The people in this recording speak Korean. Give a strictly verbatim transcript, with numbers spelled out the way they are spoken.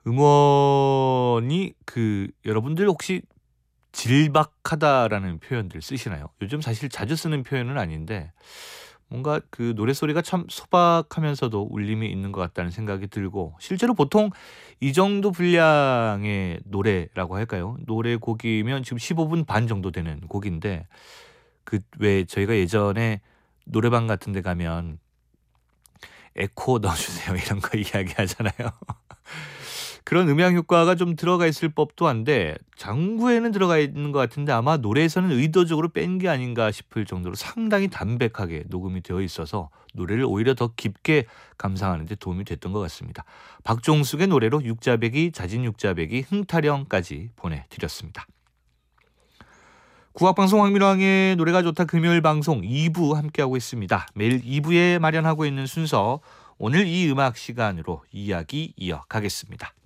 음원이 그 여러분들 혹시 질박하다라는 표현들 쓰시나요? 요즘 사실 자주 쓰는 표현은 아닌데 뭔가 그 노랫소리가 참 소박하면서도 울림이 있는 것 같다는 생각이 들고, 실제로 보통 이 정도 분량의 노래라고 할까요? 노래곡이면 지금 십오 분 반 정도 되는 곡인데, 그 왜 저희가 예전에 노래방 같은 데 가면 에코 넣어 주세요 이런 거 이야기하잖아요. 그런 음향 효과가 좀 들어가 있을 법도 한데 장구에는 들어가 있는 것 같은데 아마 노래에서는 의도적으로 뺀 게 아닌가 싶을 정도로 상당히 담백하게 녹음이 되어 있어서 노래를 오히려 더 깊게 감상하는 데 도움이 됐던 것 같습니다. 박종숙의 노래로 육자배기, 자진육자배기, 흥타령까지 보내드렸습니다. 국악방송 황민왕의 노래가 좋다 금요일 방송 이 부 함께하고 있습니다. 매일 이 부에 마련하고 있는 순서, 오늘 이 음악 시간으로 이야기 이어가겠습니다.